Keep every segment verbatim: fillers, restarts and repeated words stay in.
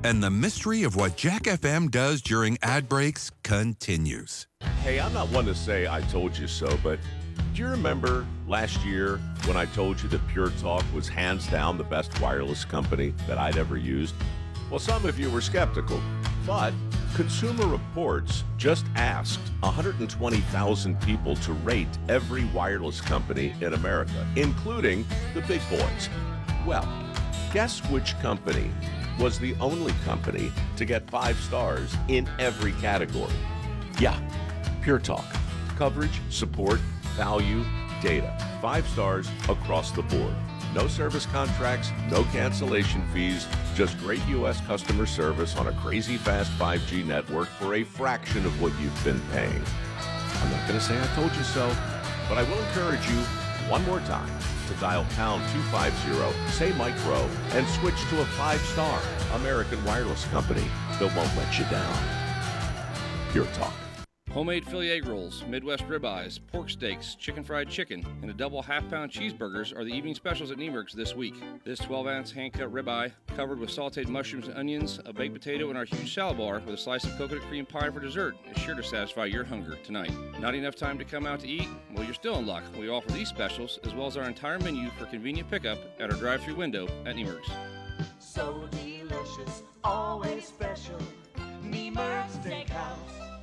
And the mystery of what Jack F M does during ad breaks continues. Hey, I'm not one to say I told you so, but do you remember last year when I told you that Pure Talk was hands down the best wireless company that I'd ever used? Well, some of you were skeptical, but Consumer Reports just asked one hundred twenty thousand people to rate every wireless company in America, including the big boys. Well, guess which company was the only company to get five stars in every category? Yeah, Pure Talk. Coverage, support, value, data. Five stars across the board. No service contracts, no cancellation fees, just great U S customer service on a crazy fast five G network for a fraction of what you've been paying. I'm not going to say I told you so, but I will encourage you one more time to dial pound two fifty, say Mike Rowe, and switch to a five-star American wireless company that won't let you down. Pure Talk. Homemade Philly egg rolls, Midwest ribeyes, pork steaks, chicken fried chicken, and a double half-pound cheeseburgers are the evening specials at Niemerk's this week. This twelve-ounce hand-cut ribeye, covered with sautéed mushrooms and onions, a baked potato, and our huge salad bar with a slice of coconut cream pie for dessert is sure to satisfy your hunger tonight. Not enough time to come out to eat? Well, you're still in luck. We offer these specials, as well as our entire menu for convenient pickup at our drive-thru window at Niemerk's. So delicious, always special, Niemerk's Steakhouse.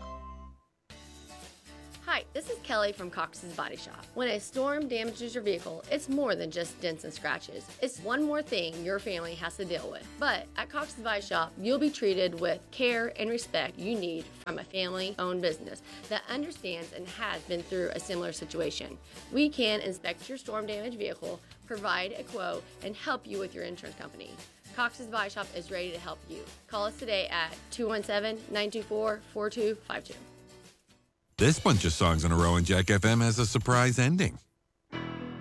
Hi, this is Kelly from Cox's Body Shop. When a storm damages your vehicle, it's more than just dents and scratches. It's one more thing your family has to deal with. But at Cox's Body Shop, you'll be treated with care and respect you need from a family-owned business that understands and has been through a similar situation. We can inspect your storm-damaged vehicle, provide a quote, and help you with your insurance company. Cox's Body Shop is ready to help you. Call us today at two one seven, nine two four, four two five two. This bunch of songs in a row in Jack F M has a surprise ending.